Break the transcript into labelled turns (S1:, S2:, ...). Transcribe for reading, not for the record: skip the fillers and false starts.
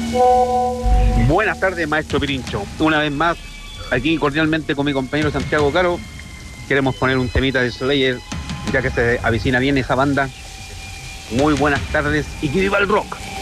S1: Buenas tardes, maestro Pirincho. Una vez más, aquí cordialmente con mi compañero Santiago Caro, queremos poner un temita de Slayer, ya que se avecina bien esa banda. Muy buenas tardes y que viva el rock.